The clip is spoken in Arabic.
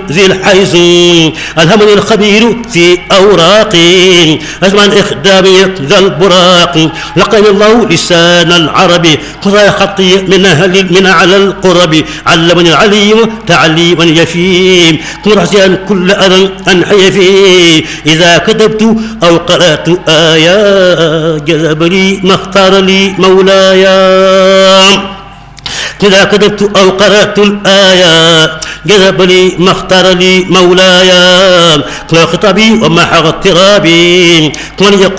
ذي الحيز ألهمني الخبير في أوراقي أسمع إخدامي ذا البراق لقاني الله لسان العرب قضى خطي من على القرب علمني العليم تعليما يفيم مرحسيا كل أذى أنحي فيه إذا كتبت أو قرأت آيات جذب لي ما اختار لي مولاي إذا كتبت أو قرأت الآيات جذب لي ما اختار لي مولاي خطابي وما حق اضطرابي